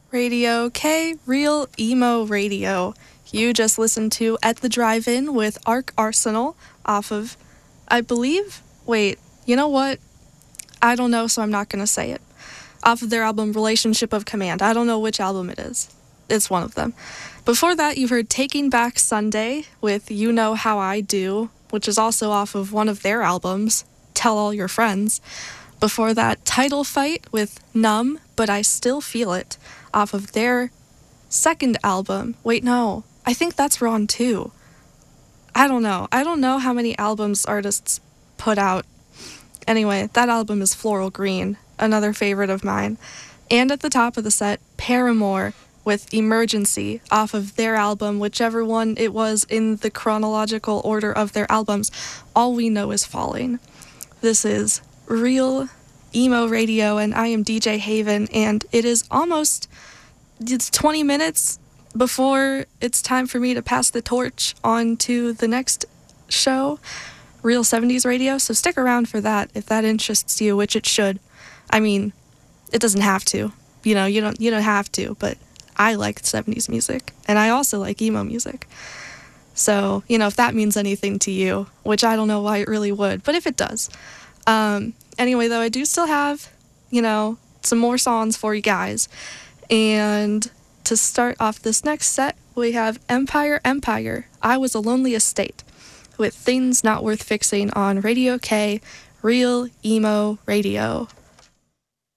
Radio K, Real Emo Radio. You just listened to At the Drive-In with Arc Arsenal off of, I believe, wait, you know what? I don't know, so I'm not going to say it. Off of their album Relationship of Command. I don't know which album it is. It's one of them. Before that, you heard Taking Back Sunday with You Know How I Do, which is also off of one of their albums, Tell All Your Friends. Before that, Title Fight with Numb, But I Still Feel It, off of their second album. Wait, no, I think that's wrong too. I don't know how many albums artists put out. Anyway, that album is Floral Green, another favorite of mine. And at the top of the set, Paramore with Emergency off of their album, whichever one it was in the chronological order of their albums, All We Know Is Falling. This is Real Emo Radio, and I am DJ Haven, and it's 20 minutes before it's time for me to pass the torch on to the next show, Real 70s Radio, so stick around for that if that interests you, which it should. I mean, it doesn't have to. You don't have to, but I like 70s music, and I also like emo music. So, if that means anything to you, which I don't know why it really would, but if it does. Anyway, though, I do still have, some more songs for you guys. And to start off this next set, we have Empire, I Was a Lonely Estate, with Things Not Worth Fixing on Radio K, Real Emo Radio.